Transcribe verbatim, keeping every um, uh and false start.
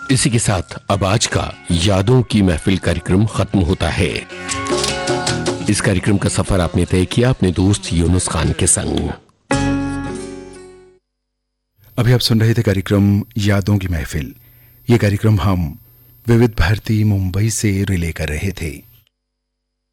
इसी के साथ अब आज का यादों की महफिल कार्यक्रम खत्म होता है। इस कार्यक्रम का सफर आपने तय किया अपने दोस्त यूनुस खान के संग। अभी आप सुन रहे थे कार्यक्रम यादों की महफिल। ये कार्यक्रम हम विविध भारती मुंबई से रिले कर रहे थे।